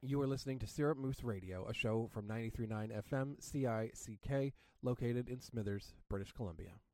You are listening to Syrup Moose Radio, a show from 93.9 FM CICK, located in Smithers, British Columbia.